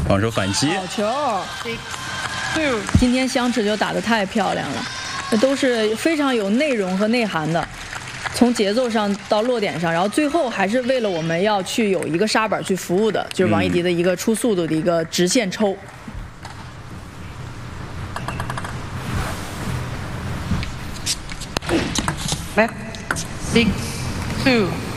防守反击。 好球！今天香池就打得太漂亮了，这都是非常有内容和内涵的，从节奏上到落点上，然后最后还是为了我们要去有一个沙板去服务的，就是王艺迪的一个出速度的一个直线抽。 Left 6-2。